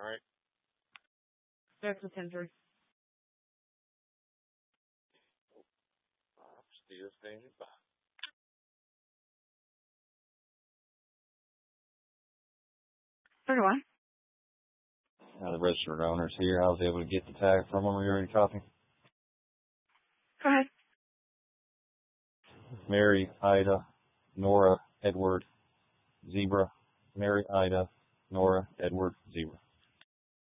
right? That's a 10-3. Still standing by. One. The registered owner's here. I was able to get the tag from them. Are you ready to copy? Go ahead. Mary, Ida, Nora, Edward, Zebra. Mary, Ida, Nora, Edward, Zebra.